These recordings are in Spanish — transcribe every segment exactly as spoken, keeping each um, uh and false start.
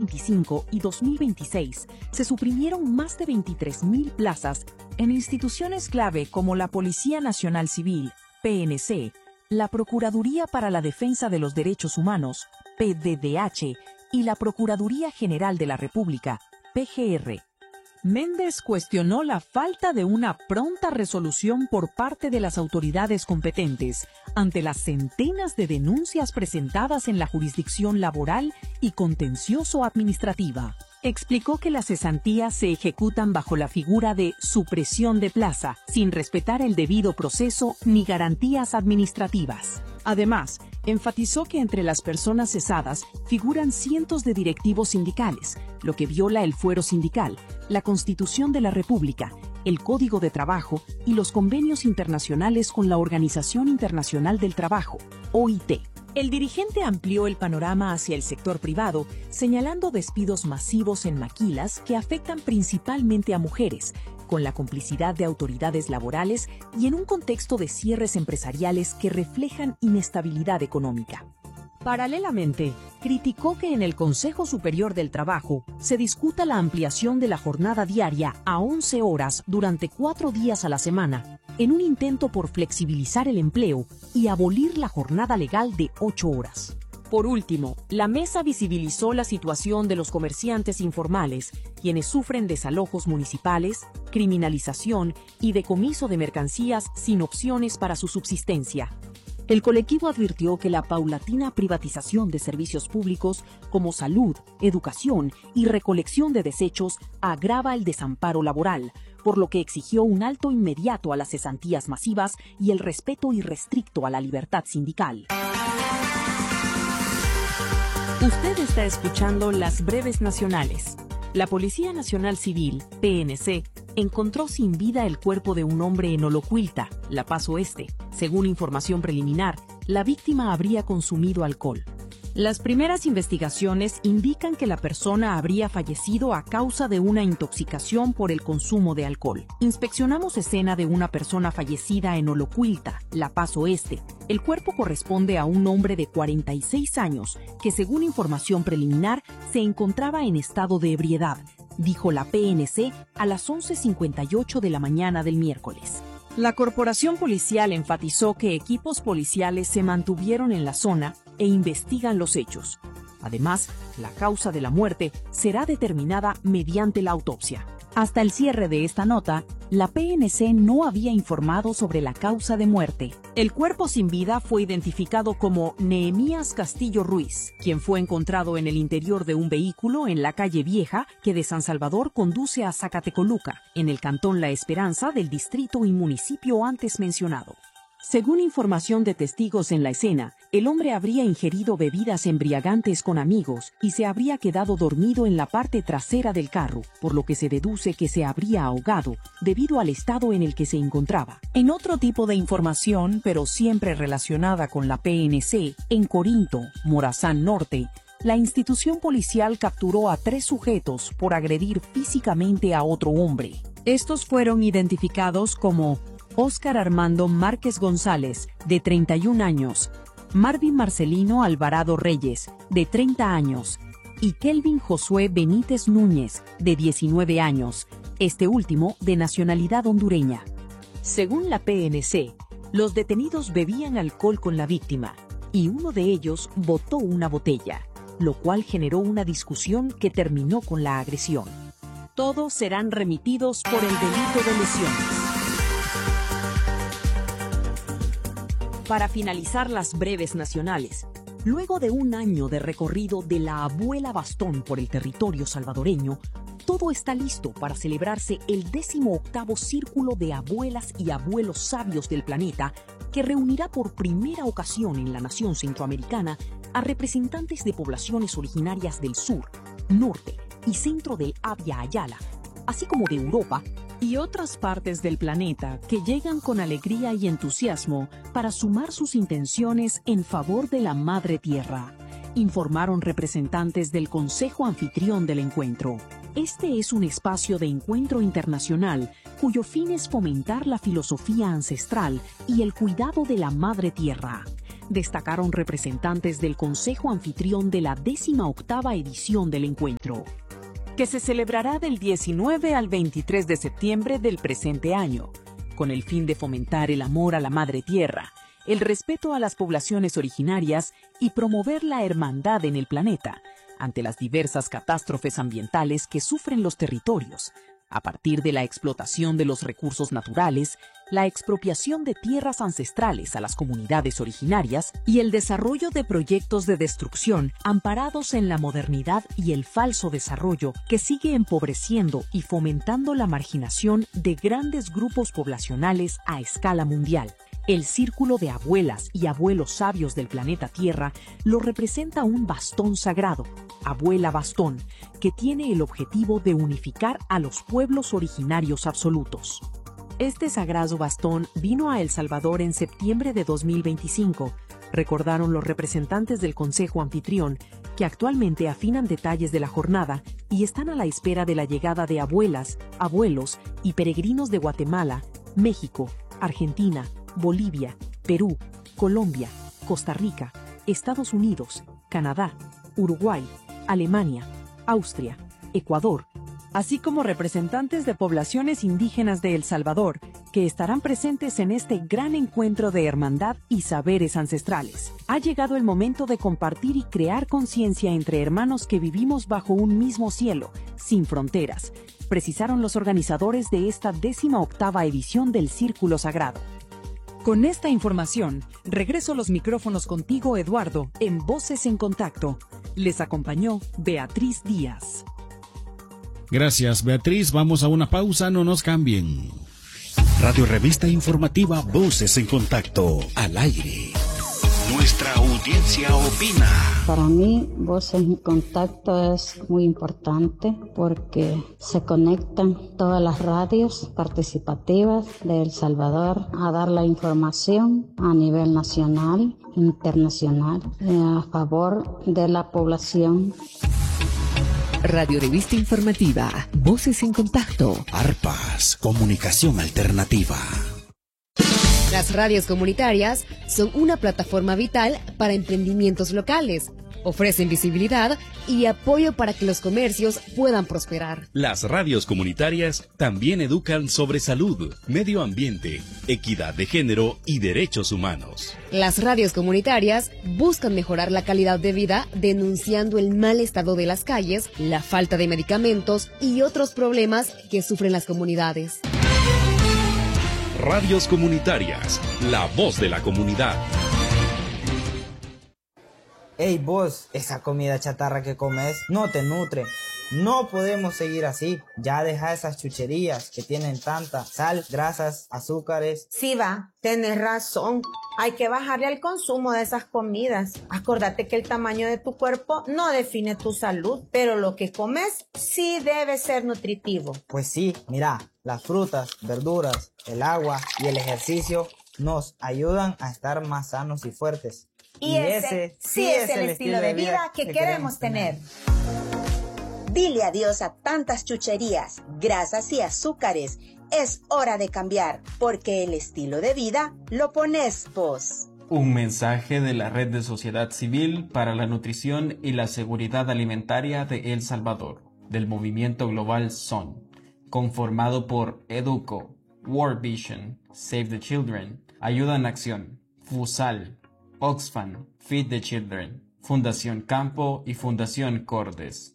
veinticinco y dos mil veintiséis se suprimieron más de veintitrés mil plazas en instituciones clave como la Policía Nacional Civil, P N C, la Procuraduría para la Defensa de los Derechos Humanos, P D D H, y la Procuraduría General de la República, P G R. Méndez cuestionó la falta de una pronta resolución por parte de las autoridades competentes ante las centenas de denuncias presentadas en la jurisdicción laboral y contencioso administrativa. Explicó que las cesantías se ejecutan bajo la figura de supresión de plaza, sin respetar el debido proceso ni garantías administrativas. Además, enfatizó que entre las personas cesadas figuran cientos de directivos sindicales, lo que viola el fuero sindical, la Constitución de la República, el Código de Trabajo y los convenios internacionales con la Organización Internacional del Trabajo, O I T. El dirigente amplió el panorama hacia el sector privado, señalando despidos masivos en maquilas que afectan principalmente a mujeres, con la complicidad de autoridades laborales y en un contexto de cierres empresariales que reflejan inestabilidad económica. Paralelamente, criticó que en el Consejo Superior del Trabajo se discuta la ampliación de la jornada diaria a once horas durante cuatro días a la semana, en un intento por flexibilizar el empleo y abolir la jornada legal de ocho horas. Por último, la mesa visibilizó la situación de los comerciantes informales, quienes sufren desalojos municipales, criminalización y decomiso de mercancías sin opciones para su subsistencia. El colectivo advirtió que la paulatina privatización de servicios públicos como salud, educación y recolección de desechos agrava el desamparo laboral, por lo que exigió un alto inmediato a las cesantías masivas y el respeto irrestricto a la libertad sindical. Usted está escuchando Las Breves Nacionales. La Policía Nacional Civil, P N C, encontró sin vida el cuerpo de un hombre en Olocuilta, La Paz Oeste. Según información preliminar, la víctima habría consumido alcohol. Las primeras investigaciones indican que la persona habría fallecido a causa de una intoxicación por el consumo de alcohol. Inspeccionamos escena de una persona fallecida en Olocuilta, La Paz Oeste. El cuerpo corresponde a un hombre de cuarenta y seis años que, según información preliminar, se encontraba en estado de ebriedad, dijo la P N C a las once cincuenta y ocho de la mañana del miércoles. La corporación policial enfatizó que equipos policiales se mantuvieron en la zona e investigan los hechos. Además, la causa de la muerte será determinada mediante la autopsia. Hasta el cierre de esta nota, la P N C no había informado sobre la causa de muerte. El cuerpo sin vida fue identificado como Nehemías Castillo Ruiz, quien fue encontrado en el interior de un vehículo en la calle Vieja que de San Salvador conduce a Zacatecoluca, en el cantón La Esperanza del distrito y municipio antes mencionado. Según información de testigos en la escena, el hombre habría ingerido bebidas embriagantes con amigos y se habría quedado dormido en la parte trasera del carro, por lo que se deduce que se habría ahogado debido al estado en el que se encontraba. En otro tipo de información, pero siempre relacionada con la P N C, en Corinto, Morazán Norte, la institución policial capturó a tres sujetos por agredir físicamente a otro hombre. Estos fueron identificados como Óscar Armando Márquez González, de treinta y un años, Marvin Marcelino Alvarado Reyes, de treinta años, y Kelvin Josué Benítez Núñez, de diecinueve años, este último de nacionalidad hondureña. Según la P N C, los detenidos bebían alcohol con la víctima, y uno de ellos botó una botella, lo cual generó una discusión que terminó con la agresión. Todos serán remitidos por el delito de lesiones. Para finalizar las breves nacionales, luego de un año de recorrido de la abuela Bastón por el territorio salvadoreño, todo está listo para celebrarse el décimo octavo Círculo de Abuelas y Abuelos Sabios del Planeta, que reunirá por primera ocasión en la nación centroamericana a representantes de poblaciones originarias del sur, norte y centro del Abya Yala, así como de Europa y otras partes del planeta que llegan con alegría y entusiasmo para sumar sus intenciones en favor de la Madre Tierra, informaron representantes del Consejo Anfitrión del encuentro. Este es un espacio de encuentro internacional cuyo fin es fomentar la filosofía ancestral y el cuidado de la Madre Tierra. destacaron representantes del Consejo Anfitrión de la décima octava edición del encuentro, que se celebrará del diecinueve al veintitrés de septiembre del presente año, con el fin de fomentar el amor a la Madre Tierra, el respeto a las poblaciones originarias y promover la hermandad en el planeta ante las diversas catástrofes ambientales que sufren los territorios, a partir de la explotación de los recursos naturales, la expropiación de tierras ancestrales a las comunidades originarias y el desarrollo de proyectos de destrucción amparados en la modernidad y el falso desarrollo que sigue empobreciendo y fomentando la marginación de grandes grupos poblacionales a escala mundial. El círculo de abuelas y abuelos sabios del planeta Tierra lo representa un bastón sagrado, Abuela Bastón, que tiene el objetivo de unificar a los pueblos originarios absolutos. Este sagrado bastón vino a El Salvador en septiembre de dos mil veinticinco, recordaron los representantes del Consejo Anfitrión, que actualmente afinan detalles de la jornada y están a la espera de la llegada de abuelas, abuelos y peregrinos de Guatemala, México, Argentina, Bolivia, Perú, Colombia, Costa Rica, Estados Unidos, Canadá, Uruguay, Alemania, Austria, Ecuador, así como representantes de poblaciones indígenas de El Salvador, que estarán presentes en este gran encuentro de hermandad y saberes ancestrales. Ha llegado el momento de compartir y crear conciencia entre hermanos que vivimos bajo un mismo cielo, sin fronteras, precisaron los organizadores de esta décima octava edición del Círculo Sagrado. Con esta información, regreso los micrófonos contigo, Eduardo, en Voces en Contacto. Les acompañó Beatriz Díaz. Gracias, Beatriz. Vamos a una pausa, no nos cambien. Radio Revista Informativa Voces en Contacto, al aire. Nuestra audiencia opina. Para mí, Voces en Contacto es muy importante porque se conectan todas las radios participativas de El Salvador a dar la información a nivel nacional, internacional, a favor de la población. Radio Revista Informativa, Voces en Contacto. Arpas, comunicación alternativa. Las radios comunitarias son una plataforma vital para emprendimientos locales. Ofrecen visibilidad y apoyo para que los comercios puedan prosperar. Las radios comunitarias también educan sobre salud, medio ambiente, equidad de género y derechos humanos. Las radios comunitarias buscan mejorar la calidad de vida denunciando el mal estado de las calles, la falta de medicamentos y otros problemas que sufren las comunidades. Radios comunitarias, la voz de la comunidad. Ey vos, esa comida chatarra que comes no te nutre. No podemos seguir así. Ya deja esas chucherías que tienen tanta sal, grasas, azúcares. Sí va, tenés razón. Hay que bajarle al consumo de esas comidas. Acordate que el tamaño de tu cuerpo no define tu salud, pero lo que comes sí debe ser nutritivo. Pues sí, mira, las frutas, verduras, el agua y el ejercicio nos ayudan a estar más sanos y fuertes. Y, y ese, ese sí es el estilo de vida que, que queremos tener. Dile adiós a tantas chucherías, grasas y azúcares. Es hora de cambiar, porque el estilo de vida lo pones vos. Un mensaje de la Red de Sociedad Civil para la Nutrición y la Seguridad Alimentaria de El Salvador, del movimiento global S O N, conformado por Educo, World Vision, Save the Children, Ayuda en Acción, FUSAL, Oxfam, Feed the Children, Fundación Campo y Fundación Cordes.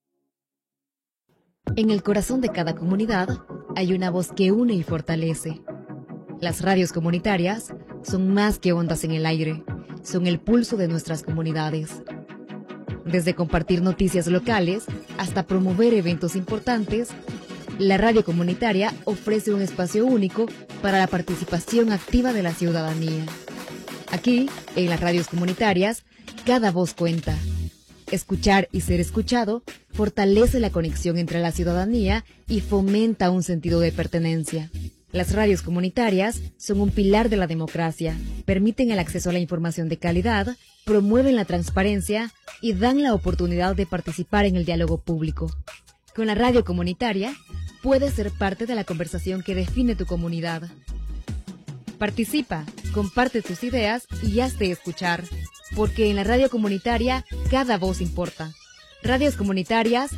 En el corazón de cada comunidad hay una voz que une y fortalece. Las radios comunitarias son más que ondas en el aire, son el pulso de nuestras comunidades. Desde compartir noticias locales hasta promover eventos importantes, la radio comunitaria ofrece un espacio único para la participación activa de la ciudadanía. Aquí, en las radios comunitarias, cada voz cuenta. Escuchar y ser escuchado fortalece la conexión entre la ciudadanía y fomenta un sentido de pertenencia. Las radios comunitarias son un pilar de la democracia, permiten el acceso a la información de calidad, promueven la transparencia y dan la oportunidad de participar en el diálogo público. Con la radio comunitaria, puedes ser parte de la conversación que define tu comunidad. Participa, Comparte tus ideas y hazte escuchar, porque en la radio comunitaria cada voz importa. Radios comunitarias